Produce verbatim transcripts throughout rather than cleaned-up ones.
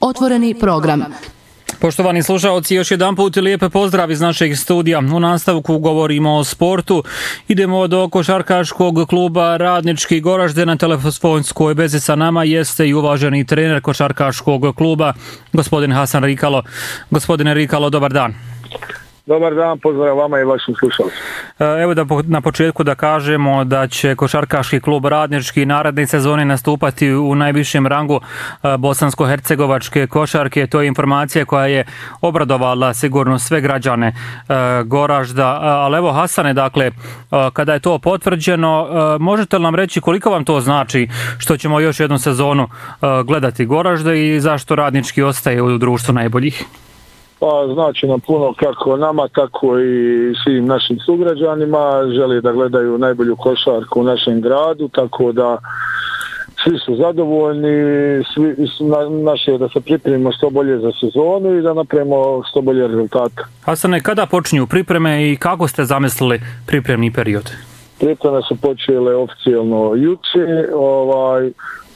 Otvoreni program. Poštovani slušalci, još jedan put lijepe pozdrav iz našeg studija. U nastavku govorimo o sportu. Idemo do košarkaškog kluba Radnički Goražde. Na telefonskoj vezi sa nama jeste i uvaženi trener košarkaškog kluba, gospodin Hasan Rikalo. Gospodine Rikalo, dobar dan. Dobar dan, pozdrav vama i vašim slušalcima. Evo da na početku da kažemo da će košarkaški klub Radnički naredne sezone nastupati u najvišem rangu bosansko-hercegovačke košarke. To je informacija koja je obradovala sigurno sve građane Goražda. Ali evo Hasane, dakle, kada je to potvrđeno, možete li nam reći koliko vam to znači što ćemo još jednu sezonu gledati Goražde i zašto Radnički ostaje u društvu najboljih? Pa znači nam puno kako nama, tako i svim našim sugrađanima. Želi da gledaju najbolju košarku u našem gradu, tako da svi su zadovoljni. Svi, na, naše je da se pripremimo što bolje za sezonu i da napravimo što bolje rezultate. Hasane, kada počinju pripreme i kako ste zamislili pripremni period? Pripreme su počele oficijalno juče, ovaj...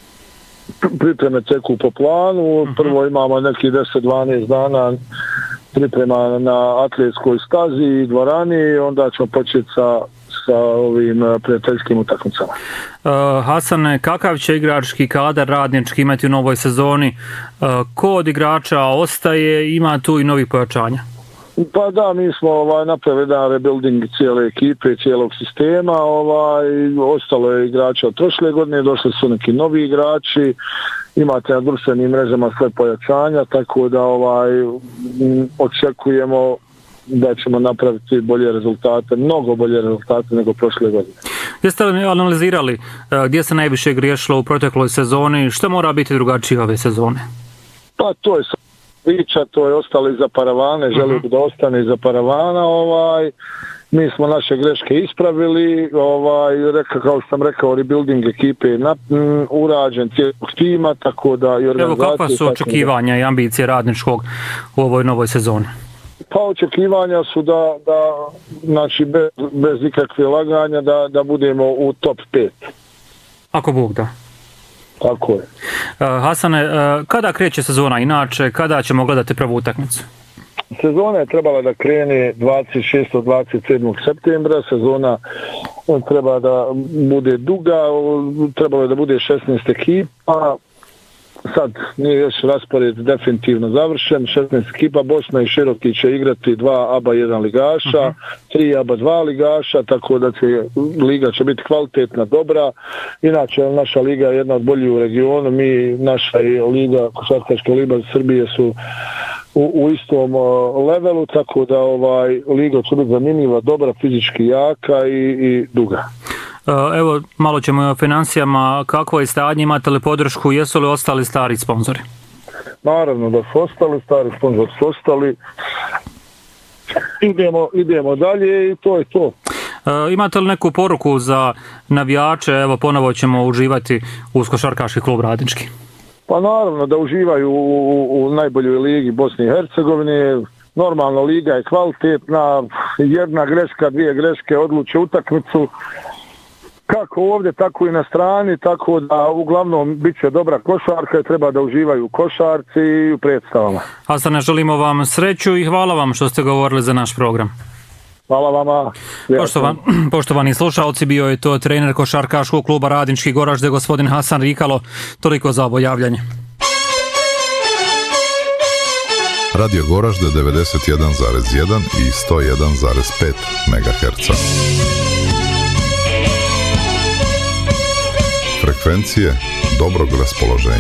pripreme teku po planu. Prvo imamo neki deset do dvanaest dana priprema na atletskoj stazi i dvorani, onda ćemo početi sa, sa ovim prijateljskim utakmicama. Uh, Hasane, kakav će igrački kadar Radnički imati u novoj sezoni? Uh, ko od igrača ostaje, ima tu i novih pojačanja? Pa da, mi smo ovaj, napravili jedan rebuilding cijele ekipe, cijelog sistema. Ovaj, ostalo je igrača od prošle godine, došli su neki novi igrači, imate na društvenim mrežama sve pojačanja, tako da ovaj, očekujemo da ćemo napraviti bolje rezultate, mnogo bolje rezultate nego prošle godine. Jeste li analizirali gdje se najviše griješilo u protekloj sezoni, što mora biti drugačije ove sezone? Pa to je priča, to je ostalo iza paravane, želio bi da ostane iza paravana. Ovaj, mi smo naše greške ispravili, ovaj, reka, kao što sam rekao, rebuilding ekipe je na, m, urađen cijelog tima, tako da i organizacija... Evo, kakva su očekivanja da... i ambicije Radničkog u ovoj novoj sezoni? Pa očekivanja su da, da znači, bez, bez ikakve laganja, da, da budemo u top pet. Ako Bog da. Tako je. Uh, Hasane, uh, kada kreće sezona inače, kada ćemo gledati prvu utakmicu? Sezona je trebala da krene dvadeset šestog do dvadeset sedmog septembra, sezona treba da bude duga, trebalo je da bude šesnaest ekipa, sad nije još raspored definitivno završen, šesnaest ekipa, Bosna i Široki će igrati dva A B A jedan ligaša, uh-huh. tri A B A dva ligaša, tako da će, liga će biti kvalitetna, dobra. Inače, naša liga je jedna od boljih u regionu, mi, naša liga, košarkaška liga Srbije su u, u istom uh, levelu, tako da ovaj liga će biti zanimljiva, dobra, fizički jaka i, i duga. Evo, malo ćemo o financijama. Kakvo je stanje, imate li podršku, jesu li ostali stari sponzori? Naravno da su ostali, stari sponzori su ostali. Idemo, idemo dalje i to je to. E, imate li neku poruku za navijače? Evo, ponovo ćemo uživati uz košarkaški klub Radnički. Pa naravno da uživaju u, u, u najboljoj ligi Bosne i Hercegovine. Normalno, liga je kvalitetna, jedna greška, dvije greške odluče utakmicu. Kako ovdje, tako i na strani, tako da uglavnom bit će dobra košarka i treba da uživaju u košarci i u predstavama. Hasane, želimo vam sreću i hvala vam što ste govorili za naš program. Hvala vama. Poštovan, poštovani slušalci, bio je to trener košarkaškog kluba Radnički Goražde, gospodin Hasan Rikalo. Toliko za ovo javljanje. Radio Goražde devedeset jedan zarez jedan i sto jedan zarez pet megaherca. Frekvencije dobrog raspoloženja.